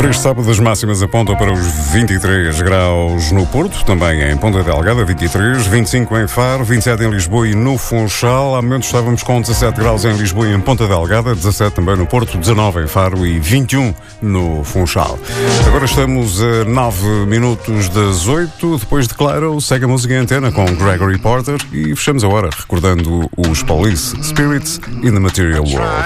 Para este sábado, as máximas apontam para os 23 graus no Porto, também em Ponta Delgada, 23, 25 em Faro, 27 em Lisboa e no Funchal. Há momentos estávamos com 17 graus em Lisboa e em Ponta Delgada, 17 também no Porto, 19 em Faro e 21 no Funchal. Agora estamos a 9 minutos das 8, depois de Claro, segue a música em antena com Gregory Porter e fechamos a hora recordando os Police, Spirits in the Material World.